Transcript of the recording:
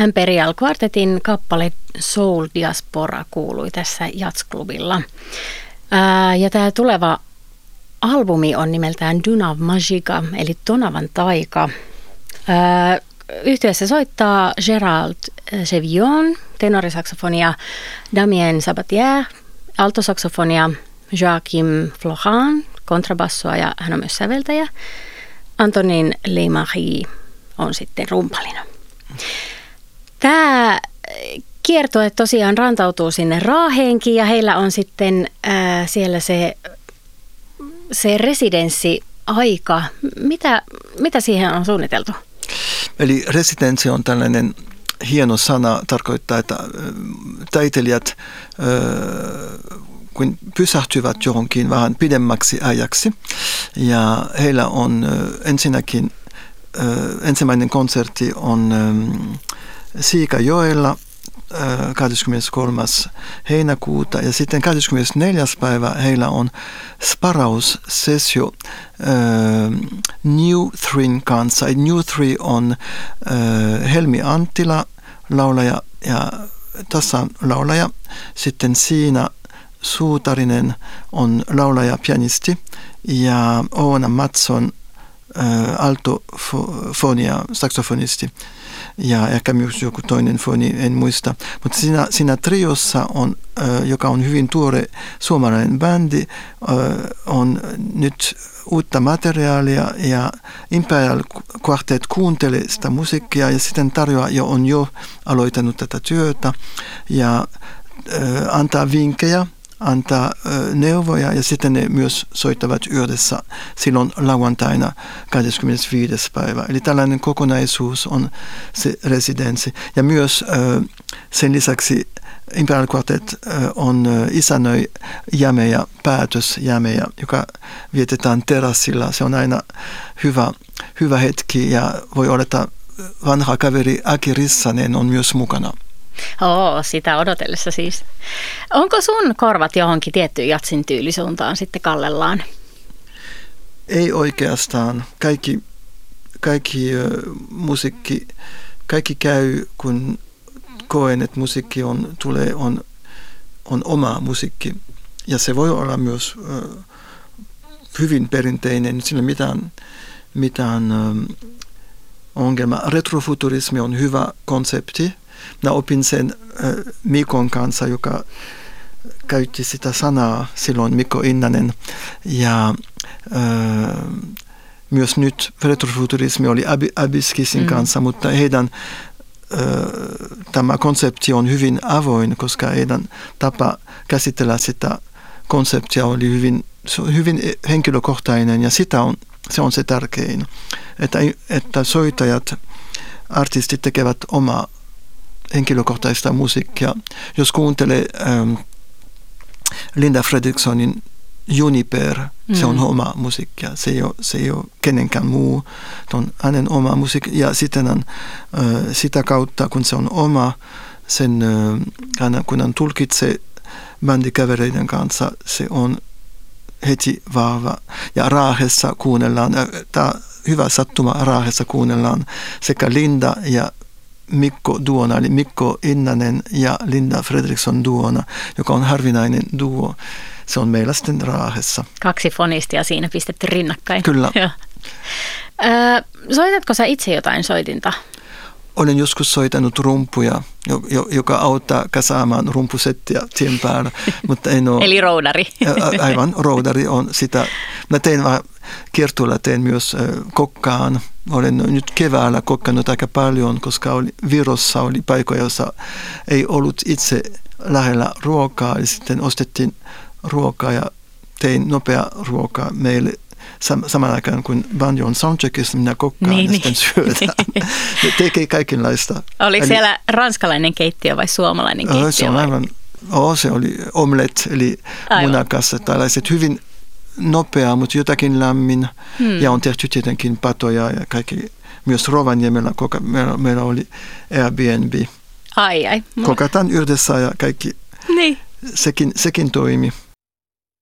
Imperial Quartetin kappale Soul Diaspora kuului tässä jazzklubilla. Ja tämä tuleva albumi on nimeltään Dunav Magica, eli Donavan taika. Yhtyeessä soittaa Gérald Chevillon, tenorisaksofonia Damien Sabatier, altosaksofonia Joachim Flohan, kontrabassoa ja hän on myös säveltäjä. Antonin Lemarie on sitten rumpalina. Tämä kiertue tosiaan rantautuu sinne Raaheenkin ja heillä on sitten siellä se residenssiaika. Mitä siihen on suunniteltu? Eli residenssi on tällainen hieno sana, tarkoittaa, että taiteilijat kun pysähtyvät johonkin vähän pidemmäksi ajaksi. Ja heillä on ensinnäkin ensimmäinen konsertti on Siikajoella 23. heinäkuuta ja sitten 24. päivä heillä on sparaussessio New Thrin kanssa. New Three on Helmi Anttila, laulaja ja tässä laulaja. Sitten Siina Suutarinen on laulaja pianisti ja Oona Matson altofonia saksofonisti. Ja ehkä myös joku toinen foni, en muista. Mutta siinä triossa, joka on hyvin tuore suomalainen bändi, on nyt uutta materiaalia ja Imperial Quartet kuuntelee sitä musiikkia ja sitten tarjoaa on jo aloittanut tätä työtä ja antaa vinkkejä, antaa neuvoja ja sitten ne myös soittavat yhdessä silloin lauantaina 25. päivä. Eli tällainen kokonaisuus on se residenssi. Ja myös sen lisäksi Imperial Quartet on isännöi jämeä, päätösjämeä, joka vietetään terassilla. Se on aina hyvä hetki ja voi olla, että vanha kaveri Aki Rissanen on myös mukana. Sitä odotellessa siis. Onko sun korvat johonkin tiettyyn jatsin tyylisuuntaan sitten kallellaan? Ei oikeastaan. Kaikki musiikki, kaikki käy, kun koen, että musiikki on oma musiikki. Ja se voi olla myös hyvin perinteinen, sillä mitään ongelma. Retrofuturismi on hyvä konsepti. Mä opin sen Mikon kanssa, joka käytti sitä sanaa silloin, Mikko Innanen. Ja myös nyt retrofuturismi oli Abiskisin kanssa, mutta heidän tämä konsepti on hyvin avoin, koska heidän tapa käsitellä sitä konseptia oli hyvin henkilökohtainen ja se on se tärkein, että soittajat, artistit tekevät omaa henkilökohtaista musiikkia. Jos kuuntelee Linda Fredrikssonin Juniper, se on oma musiikkia. Se ei ole kenenkään muu. Se on hänen oma musiikki. Ja sitten sitä kautta, kun se on oma, kun hän tulkitsee bändikavereiden kanssa, se on heti vahva. Ja Raahessa kuunnellaan, tämä hyvä sattuma Raahessa kuunnellaan sekä Linda ja Mikko duona, eli Mikko Innanen ja Linda Fredriksson duona, joka on harvinainen duo. Se on meillä sitten Raahessa. 2 fonistia siinä pistetty rinnakkain. Kyllä. Soitatko sä itse jotain soitinta? Olen joskus soitanut rumpuja, joka auttaa kasaamaan rumpusettiä tien päällä, mutta en ole. Eli roudari. Aivan, roudari on sitä. Mä kiertueella teen myös kokkaan. Olen nyt keväällä kokkannut aika paljon, koska Virossa oli paikkoja, joissa ei ollut itse lähellä ruokaa. Ja sitten ostettiin ruokaa ja tein nopea ruokaa meille samaan aikaan, kun bandi on soundcheckissa, minä kokkaan ja sitten syödään. Tekee kaikenlaista. Oliko siellä ranskalainen keittiö vai suomalainen keittiö? Se on aivan, se oli omelet, eli munakassa, tällaiset hyvin nopea, mutta jotakin lämmin. Ja on tehty tietenkin patoja ja kaikki. Myös Rovaniemellä meillä oli Airbnb. Ai. Kokataan yhdessä ja kaikki. Niin. Sekin toimi.